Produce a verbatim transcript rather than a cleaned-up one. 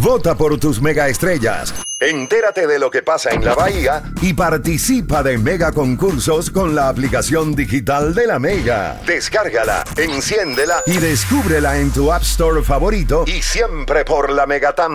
Vota por tus mega estrellas. Entérate de lo que pasa en la Bahía y participa de mega concursos con la aplicación digital de la Mega. Descárgala, enciéndela y descúbrela en tu App Store favorito y siempre por la Mega Tan.